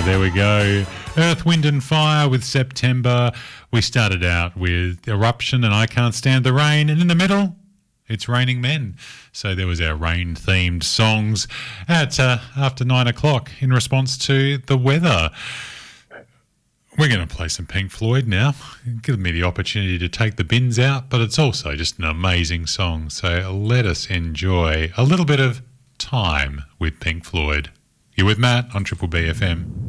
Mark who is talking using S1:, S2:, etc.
S1: There we go. Earth, Wind and Fire with September. We started out with Eruption and I Can't Stand the Rain. And in the middle, it's Raining Men. So there was our rain-themed songs at after 9 o'clock in response to the weather. We're going to play some Pink Floyd now. Give me the opportunity to take the bins out, but it's also just an amazing song. So let us enjoy a little bit of Time with Pink Floyd. You're with Matt on Triple B FM.